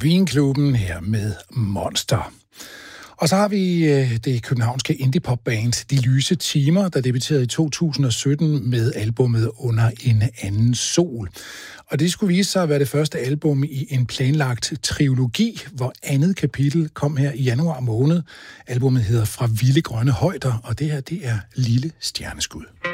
Vinklubben her med Monster. Og så har vi det københavnske indie-pop-band De Lyse Timer, der debuterede i 2017 med albumet Under en anden sol. Og det skulle vise sig at være det første album i en planlagt trilogi, hvor andet kapitel kom her i januar måned. Albumet hedder Fra Vilde Grønne Højder, og det her, det er Lille Stjerneskud.